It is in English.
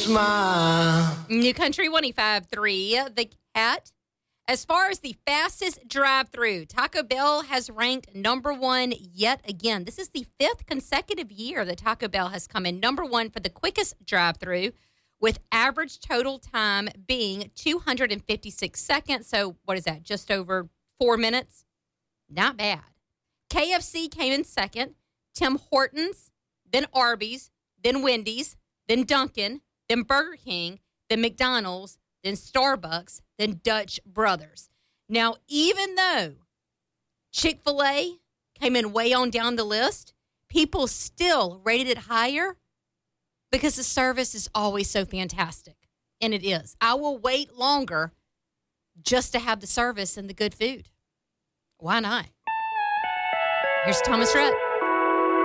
smile. New Country 105.3, The Cat. As far as the fastest drive-through, Taco Bell has ranked number one yet again. This is the fifth consecutive year that Taco Bell has come in number one for the quickest drive-through, with average total time being 256 seconds. So what is that, just over 4 minutes? Not bad. KFC came in second, Tim Hortons, then Arby's, then Wendy's, then Dunkin', then Burger King, then McDonald's, then Starbucks, then Dutch Brothers. Now, even though Chick-fil-A came in way on down the list, people still rated it higher because the service is always so fantastic. And it is. I will wait longer just to have the service and the good food. Why not? Here's Thomas Rhett.